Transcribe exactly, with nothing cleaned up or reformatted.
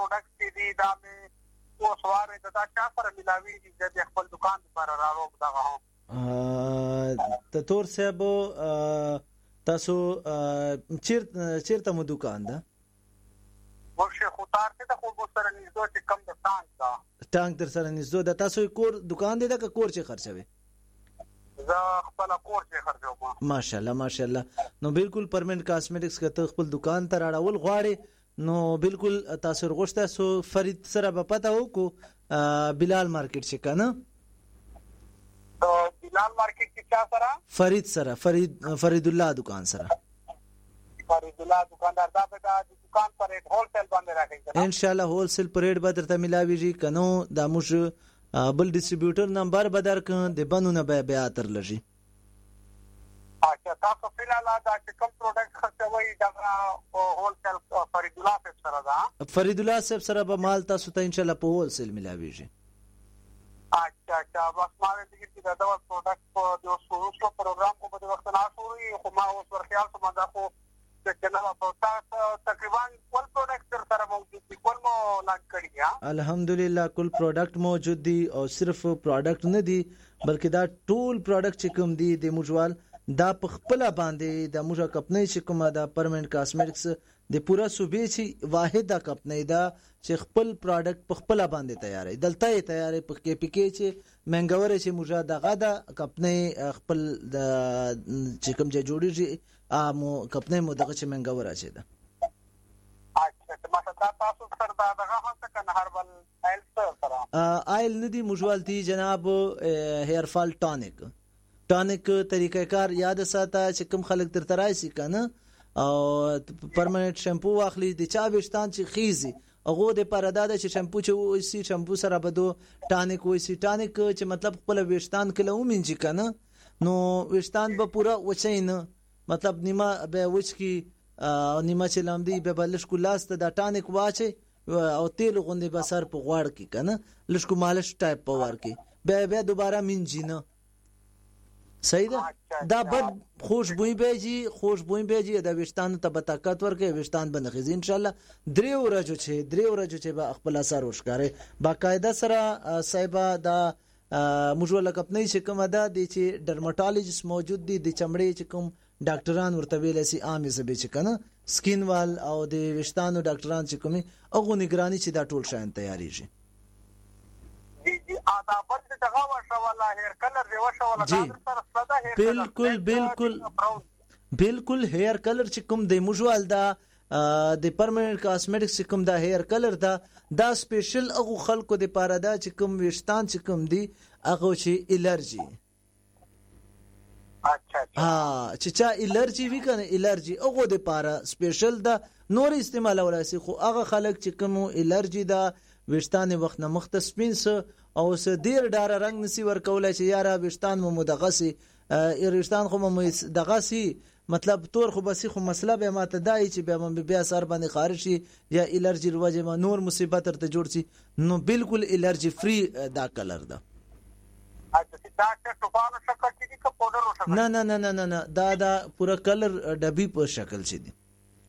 پروډکټ دي دا مې اوس واره د دا چا سره ملاویږي چې د خپل دکان لپاره راروب دغه ا ته تور صاحب تاسو چیرته چیرته مو دکان ده؟ ورشه خوتار ته د خو سره نږدې چې کم د ټانک دا ټانک در سره نږدې ده. تاسو کور دکان دی دا که کور چې خرڅوي؟ زه خپل کور چې خرڅوم. ماشاءالله ماشاءالله. نو بالکل پرمنټ کاسمیټکس که ته خپل دکان ته راړول غواړي نو بالکل تاسو ورغوښته سو فرید سره به پته وکړو بلال مارکیټ چې کنه بلال مارکیټ کې چا سره فرید سره فرید فرید الله دکان سره فرید الله دکاندار دا به د دکان پر هول سیل باندې راکړي ان شاء الله هول سیل پریډ به درته ملاويږي کنو دا موږ بل ډیسټریبیوټر نمبر به درک د بنونه به بیا تر لږی. اچھا تاسو فلال دا کوم پروډکټ خرڅوي دا هول سیل فرید الله صاحب سره دا فرید الله صاحب سره به مال تاسو ته ان شاء الله په هول سیل ملاويږي. اچھا اچھا بس ما دې کې دا دا پروډکټ په د اوسو پروګرام کو په وخت نه شروعي خو ما اوس ورخیال سم دا خو د جناب په تاسو تقریبا ټول پروډکټ سره موجود دي کول مو لانچ کړی ها الحمدلله کل پروډکټ موجود دي او صرف پروډکټ نه دي بلکې دا ټول پروډکټ چې کوم دي د موجوال دا په خپل باندې د موجا کمپنۍ چې کومه دا پرمنټ کاسمیټکس د پورا صوبې چې واحده کمپنۍ دا چې خپل پروډکټ په خپل باندې تیارې دلته یې تیارې په کې پی کې چې منګور چې موجا دغه د کمپنۍ خپل د چې کوم چې جوړیږي امو کمپنۍ مو دغه چې منګور اچي ده. اچھا ما ته تاسو سره دا دغه هڅه کنه هربل آیل سره آیل ندی موجوالتی جناب هیر فال ټانیک ټانیک طریقہ کار یاد ساته چې کوم خلک تر ترای سي کنه او پرمننت شیمپو واخلي د چا وشتان چې خيزي هغه د پرداده چې شیمپو چې وسی شیمپو سره بدو ټانیک وسی ټانیک چې مطلب خپل وشتان کله ومنځي کنه نو وشتان به پورا وچین مطلب نیمه به وچ کی نیمه چې لاندې به بلش کو لاست د ټانیک واچي او تیل غوندي بسر په غوړ کی کنه لشکو مالش ټایپ پاور کی به به دوباره منځینه صحیح ده دا بد خوشبوئی بیجی خوشبوئی بیجی دا وشتان ته بطاقت ورکه وشتان بنخیزی ان شاء الله درې ورځو چې درې ورځو چې به خپل اثر وشکاره باقاعده سره صاحب دا موږ کمپنۍ چې کومه ده د چې ډرماټولوژیست موجود دي د چمړې چې کوم ډاکټران ورته ویل سي عامه زبې چې کنه سکین وال او د وشتانو ډاکټران چې کومي هغه نگرانی چې دا ټول شاین تیاریږي. جی جی آداب څه دغه واشه ولا هیر کلر دی واشه ولا جی سره ساده هیر کلر بالکل بالکل بالکل هیر کلر چې کوم د موجوال دا د پرمننت کاسمیټکس کوم دا هیر کلر دا دا سپیشل هغه خلکو د پاره دا چې کوم وشتان چې کوم دی هغه چې الرجی اچھا اچھا ها چې چا الرجی وی کنه الرجی هغه د پاره سپیشل دا نور استعمال ولاسي خو هغه خلک چې کوم الرجی دا وشتان وخت نه مختصبین او س ډیر ډار رنگ نسی ورکول چې یاره وشتان مو مدغسی وشتان خو مو دغسی مطلب تور خو بسی خو مسله به ماته دای چې به مې بیا سر باندې خارج شي یا الرجی وجه ما نور مصیبت ترته جوړ شي نو بالکل الرجی فری دا کلر ده. اچھا دا چې ټوبانو شکل کې کا پاوډر وشکل نه نه نه نه نه دا دا پورا کلر ډبی په شکل شي دي.